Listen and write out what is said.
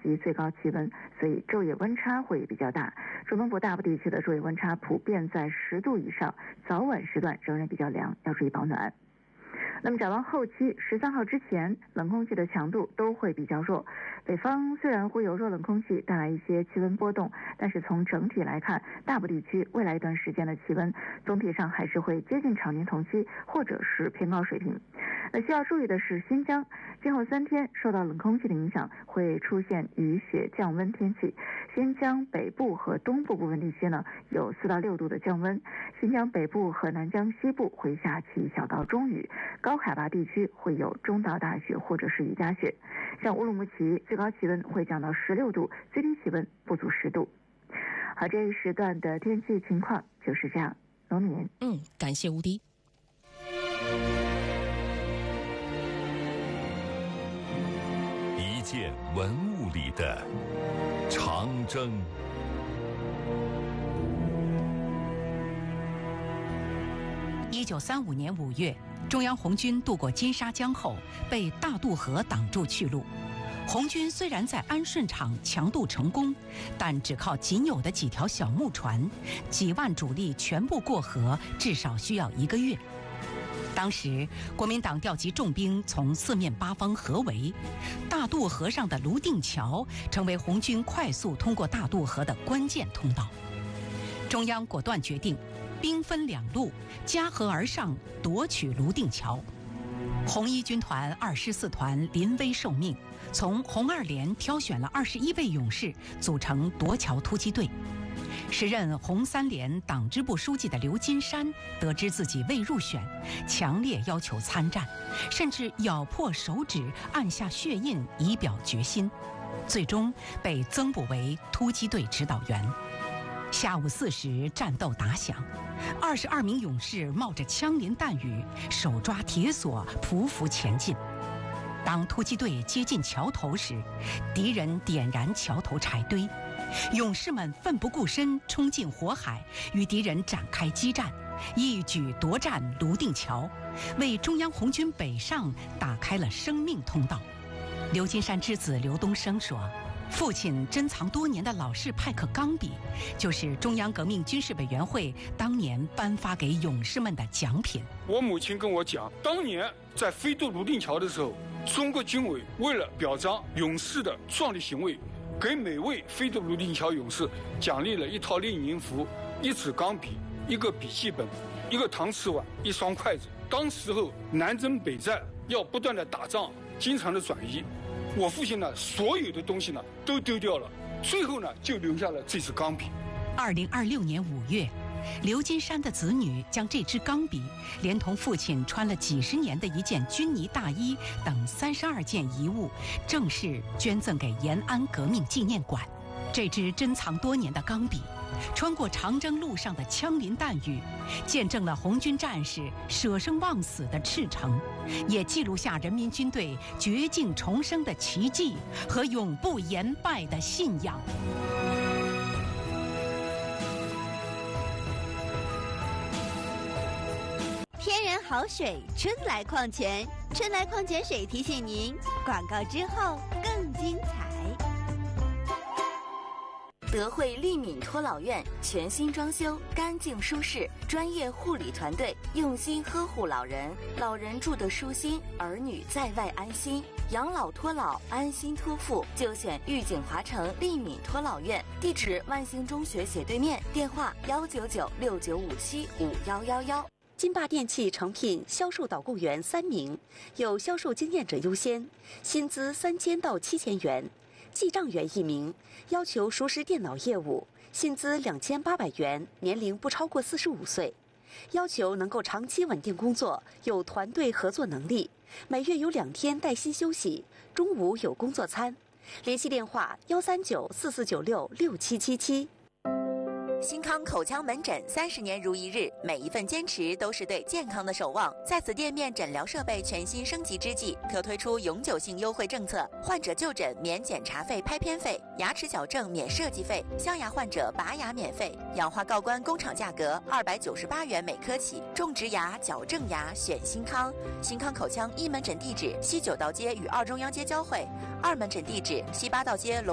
及最高气温，所以昼夜温差会比较大。中东部大部地区的昼夜温差普遍在10度以上，早晚时段仍然比较凉，要注意保暖。那么展望后期，13号之前，冷空气的强度都会比较弱。北方虽然会有弱冷空气带来一些气温波动，但是从整体来看，大部地区未来一段时间的气温总体上还是会接近常年同期，或者是偏高水平。那需要注意的是，新疆今后3天受到冷空气的影响，会出现雨雪降温天气。新疆北部和东部部分地区呢，有4到6度的降温。新疆北部和南疆西部会下起小到中雨，高海拔地区会有中到大雪或者是雨夹雪。像乌鲁木齐最高气温会降到16度，最低气温不足10度。好，这一时段的天气情况就是这样。农民， 感谢吴迪。 一件文物里的长征。 1935年5月，中央红军渡过金沙江后，被大渡河挡住去路。红军虽然在安顺场强渡成功，但只靠仅有的几条小木船，几万主力全部过河，至少需要1个月。当时国民党调集重兵从4面8方合围，大渡河上的泸定桥成为红军快速通过大渡河的关键通道。中央果断决定兵分2路，夹河而上，夺取泸定桥。红一军团2师4团临危受命，从红2连挑选了21位勇士组成夺桥突击队。时任红3连党支部书记的刘金山得知自己未入选，强烈要求参战，甚至咬破手指按下血印以表决心，最终被增补为突击队指导员。下午4时，战斗打响，22名勇士冒着枪林弹雨，手抓铁索，匍匐前进。当突击队接近桥头时，敌人点燃桥头柴堆，勇士们奋不顾身冲进火海，与敌人展开激战，一举夺占泸定桥，为中央红军北上打开了生命通道。刘金山之子刘东升说，父亲珍藏多年的老式派克钢笔，就是中央革命军事委员会当年颁发给勇士们的奖品。 我母亲跟我讲，当年在飞渡泸定桥的时候，中国军委为了表彰勇士的壮丽行为，给每位飞渡泸定桥勇士奖励了1套列宁服、1支钢笔、1个笔记本、1个搪瓷碗、1双筷子。当时候南征北战，要不断的打仗，经常的转移，我父亲呢，所有的东西呢都丢掉了，最后呢就留下了这支钢笔。 2026年5月，刘金山的子女将这支钢笔连同父亲穿了几十年的一件军呢大衣等32件遗物，正式捐赠给延安革命纪念馆。这支珍藏多年的钢笔，穿过长征路上的枪林弹雨，见证了红军战士舍生忘死的赤诚，也记录下人民军队绝境重生的奇迹和永不言败的信仰。 天然好水，春来矿泉。春来矿泉水提醒您，广告之后更精彩。 德惠利敏托老院全新装修，干净舒适，专业护理团队用心呵护老人，老人住得舒心，儿女在外安心。养老托老，安心托付，就选玉景华城利敏托老院，地址万兴中学斜对面，电话19969575111。 金霸电器诚聘销售导购员3名，有销售经验者优先，薪资3000到7000元。记账员1名，要求熟识电脑业务，薪资2800元，年龄不超过45岁，要求能够长期稳定工作，有团队合作能力，每月有2天带薪休息，中午有工作餐。联系电话13944966777。 新康口腔门诊30年如一日，每一份坚持都是对健康的守望。在此店面诊疗设备全新升级之际，可推出永久性优惠政策：患者就诊免检查费、拍片费；牙齿矫正免设计费；镶牙患者拔牙免费；氧化锆冠工厂价格298元每颗起。种植牙、矫正牙选新康。新康口腔一门诊地址西9道街与2中央街交汇，2门诊地址西8道街